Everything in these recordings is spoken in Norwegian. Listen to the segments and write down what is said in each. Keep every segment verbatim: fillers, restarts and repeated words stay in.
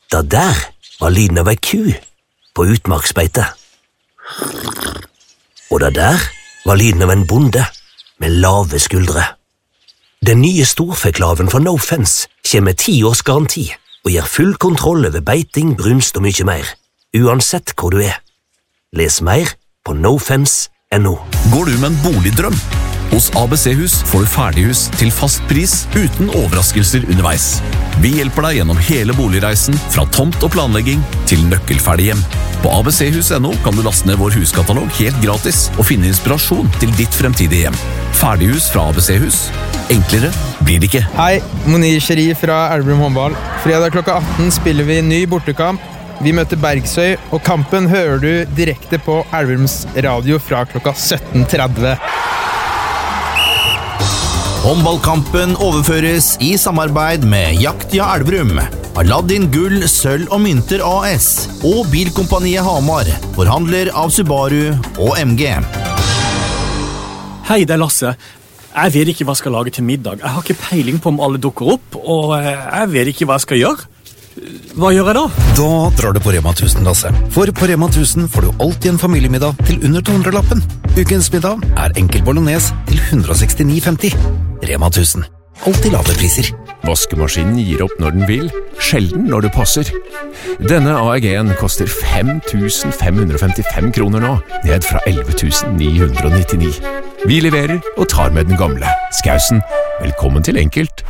Det der var lyden av ei ku på utmarksbeite. Og det der var lyden av en bonde med lave skuldre. Den nye storfeklaven fra No Fence kommer med ti års garanti og gir full kontroll over beiting, brunst og mye mer, uansett hvor du er. Les mer på nofence punktum no. Går du med en boligdrøm? Hos A B C-hus får du ferdighus til fast pris uten overraskelser underveis. Vi hjelper deg gjennom hele boligreisen, fra tomt og planlegging til nøkkelferdig hjem. På A B C hus punktum no kan du laste ned vår huskatalog helt gratis og finne inspirasjon til ditt fremtidige hjem. Ferdighus fra A B C-hus. Enklere blir det ikke. Hei, Monir Sheri fra Elverum håndball. Fredag klokka atten spiller vi ny bortekamp. Vi møter Bergsøy, og kampen hører du direkte på Elverums radio fra klokka sytten tretti. Håndballkampen overføres i samarbeid med Jaktja Elverum, Aladdin Gull, Sølv og Mynter A S og Bilkompaniet Hamar, forhandler av Subaru og M G. Hei, det er Lasse. Jeg vet ikke hva jeg skal lage til middag. Jeg har ikke peiling på om alle dukker opp, og jeg vet ikke hva jeg skal gjøre. Hva gjør jeg da? Da drar du på Rema tusen, Lasse. For på Rema tusen får du alltid en familiemiddag til under to hundre lappen. Ukens middag er enkel bolognese til ett hundre sekstini femti. Rema tusen. Alltid lave priser. Vaskemaskinen gir opp når den vil, sjelden når det passer. Denne A E G-en koster fem tusen fem hundre femtifem kroner nå, ned fra elleve tusen ni hundre nittini. Vi leverer og tar med den gamle. Skausen, velkommen til Enkelt.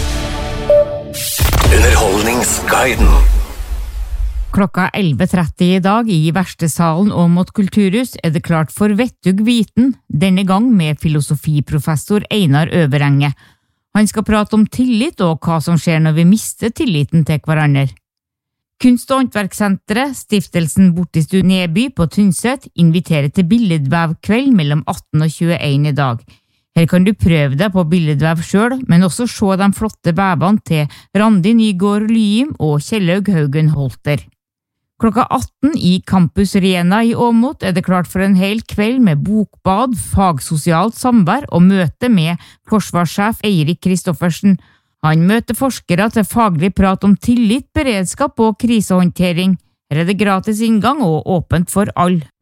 Underholdningsguiden. Klokka elleve tretti i dag i Verkstedsalen og mot Kulturhus er det klart for Vettug Viten, denne gang med filosofiprofessor Einar Øverenge. Han skal prate om tillit og hva som skjer når vi mister tilliten til hverandre. Kunst- og håndverkssenteret, stiftelsen Bortistu Neby på Tynset, inviterer til billedvevkveld mellom atten og tjueen i dag. Her kan du prøve deg på billedvev selv, men også se de flotte vevene til Randi Nygård Lyim og Kjellaug Haugen Holter. Klokka atten i Campus Rena i Åmot er det klart for en hel kveld med bokbad, fagsosialt samvær og møte med forsvarssjef Eirik Kristoffersen. Han møter forskere til faglig prat om tillit, beredskap og krisehåndtering. Her er det gratis inngang og åpent for alle.